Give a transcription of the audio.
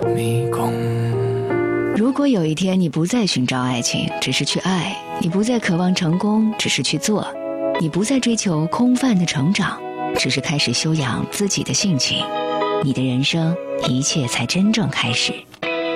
迷宫。 如果有一天你不再寻找爱情，只是去爱；你不再渴望成功，只是去做；你不再追求空泛的成长，只是开始修养自己的性情，你的人生一切才真正开始。